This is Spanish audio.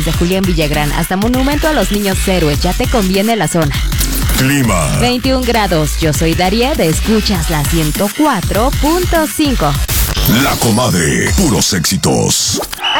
de Julián Villagrán hasta Monumento a los Niños Héroes. Ya te conviene la zona. Clima. 21 grados. Yo soy Dariet. Escuchas la 104.5. La Comadre. Puros éxitos.